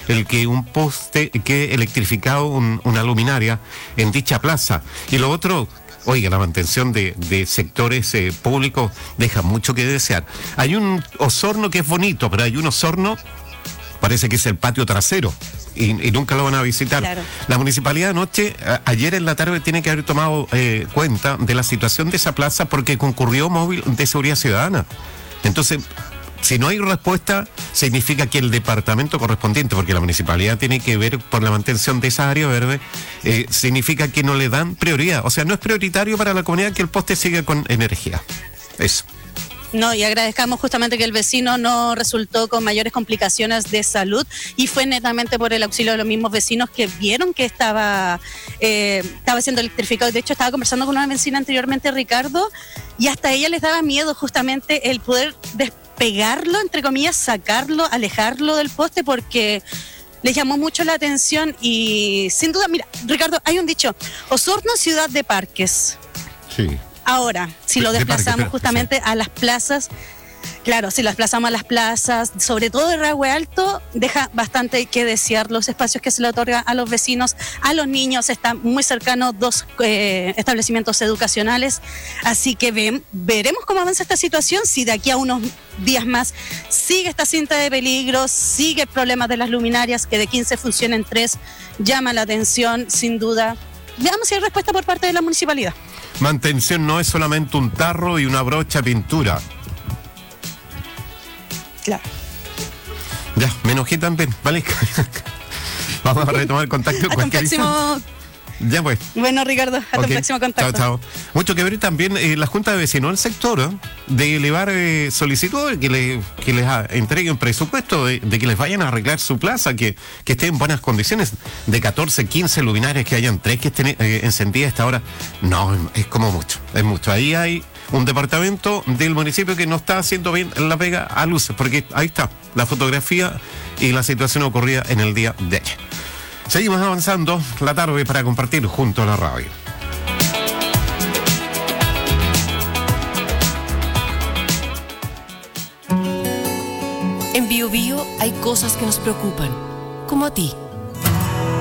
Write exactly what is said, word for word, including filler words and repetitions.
el que un poste quede electrificado, un, una luminaria en dicha plaza. Y lo otro, oiga, la mantención de, de sectores eh, públicos deja mucho que desear. Hay un Osorno que es bonito, pero hay un Osorno, parece que es el patio trasero. Y, y nunca lo van a visitar. Claro. La municipalidad anoche, a, ayer en la tarde, tiene que haber tomado eh, cuenta de la situación de esa plaza porque concurrió móvil de seguridad ciudadana. Entonces, si no hay respuesta, significa que el departamento correspondiente, porque la municipalidad tiene que ver por la mantención de esa área verde, eh, significa que no le dan prioridad. O sea, no es prioritario para la comunidad que el poste siga con energía. Eso. No, y agradezcamos justamente que el vecino no resultó con mayores complicaciones de salud y fue netamente por el auxilio de los mismos vecinos que vieron que estaba, eh, estaba siendo electrificado. De hecho, estaba conversando con una vecina anteriormente, Ricardo, y hasta a ella les daba miedo justamente el poder despegarlo, entre comillas, sacarlo, alejarlo del poste, porque les llamó mucho la atención y sin duda, mira, Ricardo, hay un dicho, Osorno, ciudad de parques. Sí. Ahora, si lo desplazamos de parque, justamente sí. a las plazas, claro, si lo desplazamos a las plazas, sobre todo de Rahue Alto, deja bastante que desear los espacios que se le otorga a los vecinos, a los niños. Están muy cercanos dos eh, establecimientos educacionales, así que ven, veremos cómo avanza esta situación, si de aquí a unos días más sigue esta cinta de peligro, sigue el problema de las luminarias, que de quince funcionen tres, llama la atención, sin duda. Veamos si hay respuesta por parte de la municipalidad. Mantención no es solamente un tarro y una brocha pintura. Claro. Ya, me enojé también, ¿vale? Vamos a retomar contacto con cualquier próximo... Ya pues. Bueno, Ricardo, hasta okay. el próximo contacto. Chao, chao. Mucho que ver también eh, la Junta de Vecinos del sector, ¿eh? de elevar eh, solicitudes, que, le, que les ah, entreguen presupuesto, de, de que les vayan a arreglar su plaza, que, que esté en buenas condiciones. De catorce, quince luminarias, que hayan tres que estén eh, encendidas a esta hora. No, es como mucho, es mucho. Ahí hay un departamento del municipio que no está haciendo bien la pega a luces, porque ahí está la fotografía y la situación ocurrida en el día de ayer. Seguimos avanzando la tarde para compartir junto a la radio. En Bio Bio hay cosas que nos preocupan, como a ti.